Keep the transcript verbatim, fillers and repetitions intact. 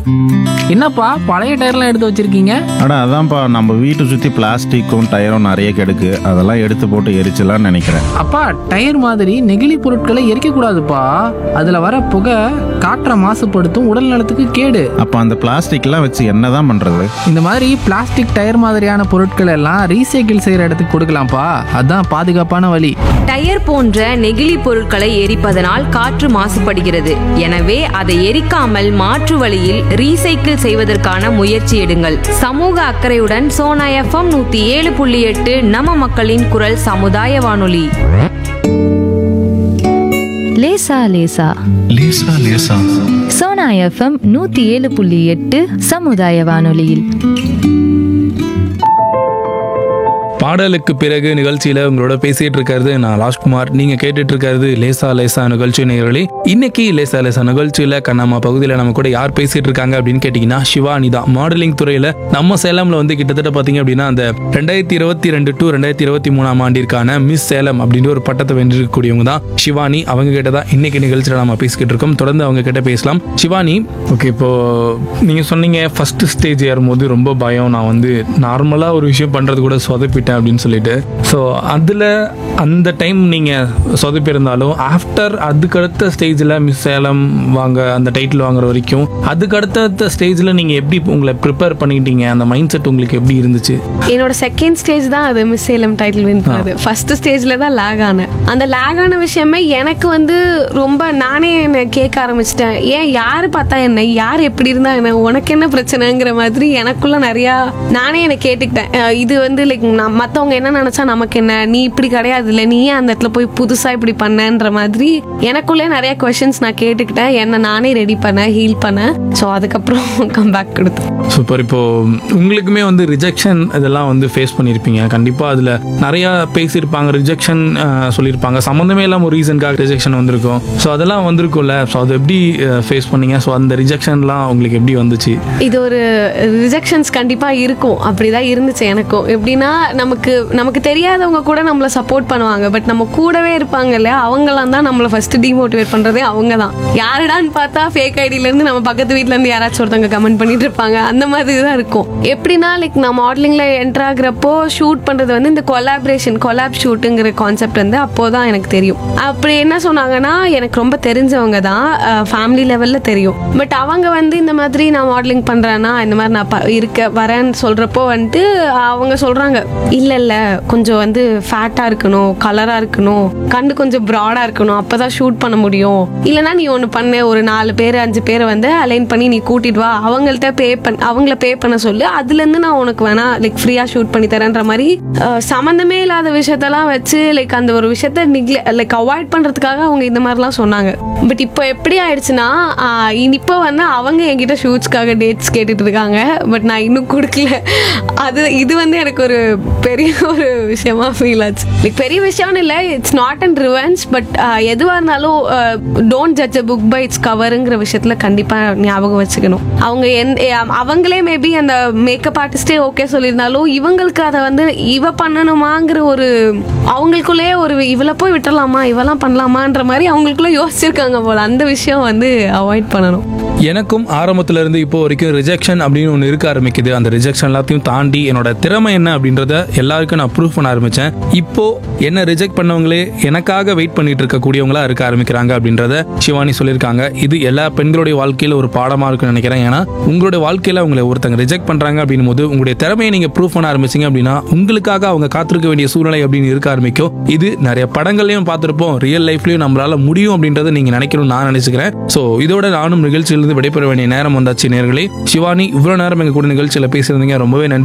என்னப்பா பழைய டயர்லாம் எடுத்து வச்சிருக்கீங்க? அட அதான்ப்பா, நம்ம வீட்டை சுற்றி பிளாஸ்டிக்கும் டயரும் நிறைய கிடக்கு. அதெல்லாம் எடுத்து போட்டு எரிச்சலான்னு நினைக்கிறேன். அப்பா, டயர் மாதிரி நெகிழி பொருட்களை எரிக்க கூடாதுப்பா. அதுல வர புகை காற்றை மாசுபடுத்தும், உடல் நலத்துக்கு கேடு. அப்போ அந்த பிளாஸ்டிக்லாம் வச்சு என்னதான் பண்றது? இந்த மாதிரி பிளாஸ்டிக் டயர் மாதிரியான பொருட்கள் எல்லாம் ரீசைக்கிள் செய்யற இடத்துக்கு கொடுக்கலாம்ப்பா. அதான் பாதுகாப்பான வழி. டயர் போன்ற நெகிழி பொருட்களை எரிப்பதனால் காற்று மாசுபடுகிறது. எனவே அதை எரிக்காமல் மாற்று வழியில் ரீசைக்கிள் செய்வதற்கான முயற்சி எடுங்கள். சமூக அக்கறையுடன் சோனா எஃப்எம் நூத்தி ஏழு புள்ளி எட்டு நம்ம மக்களின் குரல் சமுதாய வானொலி. லேசா லேசா லேசா லேசா சோனா எஃப்எம் நூத்தி ஏழு புள்ளி எட்டு சமுதாய வானொலியில். பாடலுக்கு பிறகு நிகழ்ச்சியில உங்களோட பேசிட்டு இருக்கிறது நான் ராஜ்குமார். நீங்க கேட்டுட்டு இருக்கிறது லேசா லேசா நிகழ்ச்சி நேயர்களே. இன்னைக்கு லேசா லேசா நிகழ்ச்சியில கண்ணம்மா பகுதியில நம்ம கூட யார் பேசிட்டு இருக்காங்க அப்படின்னு கேட்டீங்கன்னா ஷிவானி தான். மாடலிங் துறையில நம்ம சேலம்ல வந்து கிட்டத்தட்ட பாத்தீங்க அப்படின்னா அந்த ரெண்டாயிரத்தி இருபத்தி ரெண்டு டு ரெண்டாயிரத்தி இருபத்தி மூணாம் ஆண்டிற்கான மிஸ் சேலம் அப்படின்ற ஒரு பட்டத்தை வென்றிருக்கக்கூடியவங்க தான் ஷிவானி. அவங்க கிட்ட தான் இன்னைக்கு நிகழ்ச்சியில நம்ம பேசிக்கிட்டு இருக்கோம். தொடர்ந்து அவங்க கிட்ட பேசலாம். ஷிவானி, ஓகே, இப்போ நீங்க சொன்னீங்க ஃபர்ஸ்ட் ஸ்டேஜ் ஏறும்போது ரொம்ப பயம், நான் வந்து நார்மலா ஒரு விஷயம் பண்றது கூட சொதப்பிட்டேன் அப்படின்னு சொல்லிட்டு. ஸோ அதில் அந்த டைம் நீங்கள் சொதப்பியிருந்தாலும் ஆஃப்டர் அதுக்கடுத்த ஸ்டேஜில் மிஸ் சேலம் வாங்க அந்த டைட்டில் வாங்குற வரைக்கும் அதுக்கடுத்த ஸ்டேஜில் நீங்கள் எப்படி உங்களை ப்ரிப்பேர் பண்ணிக்கிட்டீங்க? அந்த மைண்ட் செட் உங்களுக்கு எப்படி இருந்துச்சு? என்னோட செகண்ட் ஸ்டேஜ் தான் அது மிஸ் சேலம் டைட்டில் வின் பண்ணது. ஃபர்ஸ்ட் ஸ்டேஜில் தான் லேக் ஆனேன். அந்த லேக் ஆன விஷயமே எனக்கு வந்து ரொம்ப நானே என்னை கேட்க ஆரம்பிச்சிட்டேன். ஏன் யார் பார்த்தா என்ன, யார் எப்படி இருந்தா என்ன, உனக்கு என்ன பிரச்சனைங்கிற மாதிரி எனக்குள்ள நிறையா நானே என்னை கேட்டுக்கிட்டேன். இது வந்து லைக் மற்றவங்க என்ன நினைச்சா நமக்கு என்ன, நீ இப்படி கிடையாது இல்லை, நீ ஏன் அந்த இடத்துல போய் புதுசா இப்படி பண்ணன்ற மாதிரி எனக்குள்ளே நிறைய கொஸ்டின்ஸ் நான் கேட்டுக்கிட்டேன். என்ன நானே ரெடி பண்ணேன், ஹீல் பண்ணேன். ஸோ அதுக்கப்புறம் கம் பேக் கொடுத்தேன். சூப்பர். இப்போ உங்களுக்குமே வந்து ரிஜெக்ஷன் இதெல்லாம் வந்து ஃபேஸ் பண்ணியிருப்பீங்க கண்டிப்பாக. அதில் நிறையா பேசியிருப்பாங்க, ரிஜெக்ஷன் சொல்லியிருப்பாங்க, சம்மந்தமே இல்லாமல் ஒரு ரீசனுக்காக ரிஜெக்ஷன் வந்திருக்கும். ஸோ அதெல்லாம் வந்திருக்கும்ல, ஸோ அதை எப்படி ஃபேஸ் பண்ணீங்க? ஸோ அந்த ரிஜெக்ஷன்லாம் உங்களுக்கு எப்படி வந்துச்சு? இது ஒரு ரிஜெக்ஷன்ஸ் கண்டிப்பாக இருக்கும், அப்படிதான் இருந்துச்சு எனக்கும். எப்படின்னா நமக்கு நமக்கு தெரியாதவங்க கூட நம்மளை சப்போர்ட் பண்ணுவாங்க, பட் நம்ம கூடவே இருப்பாங்க இல்லையா, அவங்களாம் தான் நம்மளை ஃபர்ஸ்ட் டிமோட்டிவேட் பண்றதே அவங்க தான். யாருடான்னு பார்த்தா ஃபேக் ஐடியில இருந்து நம்ம பக்கத்து வீட்டுல இருந்து யாராச்சும் ஒருத்தவங்க கமெண்ட் பண்ணிட்டு இருப்பாங்க. அந்த மாதிரி தான் இருக்கும். எப்படின்னா லைக் நான் மாடலிங்ல என்டர் ஆகுறப்போ ஷூட் பண்றது வந்து இந்த கொலாபரேஷன் கொலாப் ஷூட்டுங்கிற கான்செப்ட் வந்து அப்போதான் எனக்கு தெரியும். அப்படி என்ன சொன்னாங்கன்னா, எனக்கு ரொம்ப தெரிஞ்சவங்க தான், ஃபேமிலி லெவல்ல தெரியும். பட் அவங்க வந்து இந்த மாதிரி நான் மாடலிங் பண்றேன்னா, இந்த மாதிரி நான் இருக்க வரேன்னு சொல்றப்போ வந்துட்டு அவங்க சொல்றாங்க, இல்ல இல்ல கொஞ்சம் வந்து ஃபேட்டா இருக்கணும், கலரா இருக்கணும், கண்ணு கொஞ்சம் ப்ராடா இருக்கணும், அப்பதான் ஷூட் பண்ண முடியும். இல்லைன்னா நீ ஒண்ணு பண்ணு, ஒரு நாலு பேர் அஞ்சு பேரை வந்து அலைன் பண்ணி நீ கூட்டிட்டு வா, அவங்கள்ட்ட பே பண்ண அவங்கள பே பண்ண சொல்லு, அதுல இருந்து நான் உனக்கு வேணா லைக் ஃப்ரீயா ஷூட் பண்ணி தரேன்ற மாதிரி சம்பந்தமே இல்லாத விஷயத்தெல்லாம் வச்சு லைக் அந்த ஒரு விஷயத்த நிக்ல லைக் அவாய்ட் பண்றதுக்காக அவங்க இந்த மாதிரிலாம் சொன்னாங்க. பட் இப்போ எப்படி ஆயிடுச்சுன்னா, இப்போ வந்து அவங்க என்கிட்ட ஷூட்ஸ்க்காக டேட்ஸ் கேட்டுட்டு இருக்காங்க, பட் நான் இன்னும் கொடுக்கல. அது இது வந்து எனக்கு ஒரு பெரிய ஒரு விஷயமா ஃபீல் ஆச்சு. லைக் பெரிய விஷயம்னு இல்லை, it's not and revenge, but எதுவாக இருந்தாலும் don't judge a book by it's கவருங்கிற விஷயத்துல கண்டிப்பா ஞாபகம் வச்சுக்கணும். அவங்க அவங்களே மேபி அந்த மேக்கப் ஆர்டிஸ்டே ஓகே சொல்லியிருந்தாலும் இவங்களுக்கு அதை வந்து இவ பண்ணணுமாங்கிற ஒரு அவங்களுக்குள்ளே ஒரு இவளை போய் விட்டுறலாமா, இவெல்லாம் பண்ணலாமான்ற மாதிரி அவங்களுக்குள்ள யோசிச்சிருக்காங்க போல. அந்த விஷயம் வந்து அவாய்ட் பண்ணணும். எனக்கும் ஆரம்பத்துல இருந்து இப்போ வரைக்கும் ரிஜெக்ஷன் அப்படின்னு ஒன்று இருக்க ஆரம்பிக்குது. அந்த ரிஜெக்ஷன் எல்லாத்தையும் தாண்டி என்னோட திறமை என்ன அப்படின்றத எல்லாருக்கும் நான் ப்ரூவ் பண்ண ஆரம்பிச்சேன். இப்போ என்ன ரிஜெக்ட் பண்ணவங்களே எனக்காக வெயிட் பண்ணிட்டு இருக்கக்கூடியவங்களா இருக்க ஆரம்பிக்கிறாங்க அப்படின்றத ஷிவானி சொல்லியிருக்காங்க. இது எல்லா பெண்களுடைய வாழ்க்கையில ஒரு பாடமா இருக்குன்னு நினைக்கிறேன். ஏன்னா உங்களுடைய வாழ்க்கையில உங்களை ஒருத்தங்க ரிஜெக்ட் பண்றாங்க அப்படின் போது உங்களுடைய திறமையை நீங்க ப்ரூவ் பண்ண ஆரம்பிச்சிங்க அப்படின்னா உங்களுக்காக அவங்க காத்திருக்க வேண்டிய சூழ்நிலை அப்படின்னு இருக்க ஆரம்பிக்கும். இது நிறைய படங்கள்லயும் பார்த்திருப்போம், ரியல் லைஃப்லயும் நம்மளால முடியும் அப்படின்றத நீங்க நினைக்கணும்னு நான் நினைச்சுக்கிறேன். சோ இதோட நானும் நிகழ்ச்சியிலிருந்து விடைபெற வேண்டிய நேரம் வந்தாச்சு நேயர்களே. ஷிவானி இவ்வளவு நேரம் எங்க கூட நிகழ்ச்சியில பேசியிருந்தீங்க, ரொம்பவே நன்றி.